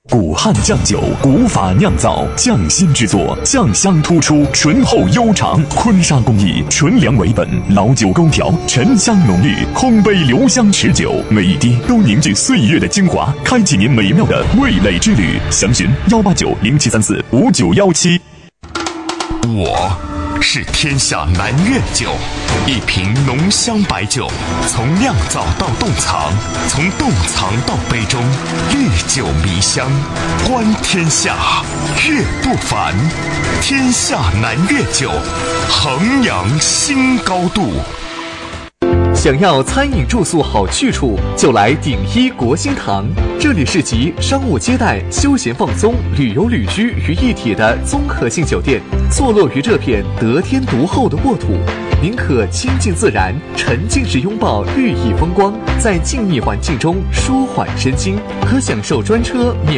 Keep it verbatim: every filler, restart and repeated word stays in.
古汉酱酒，古法酿造，匠心制作，酱香突出，醇厚悠长。坤沙工艺，纯粮为本，老酒勾调，沉香浓郁，空杯留香持久，每一滴都凝聚岁月的精华，开启您美妙的味蕾之旅。详询幺八九零七三四五九幺七。 我是天下南苑酒，一瓶浓香白酒，从酿造到冻藏，从冻藏到杯中，历久弥香，观天下，悦不凡。天下南苑酒，衡阳新高度。 想要餐饮住宿好去处，就来鼎一国兴堂。这里是集商务接待、休闲放松、旅游旅居于一体的综合性酒店，坐落于这片得天独厚的沃土。您可亲近自然，沉浸式拥抱绿意风光，在静谧环境中舒缓身心，可享受专车免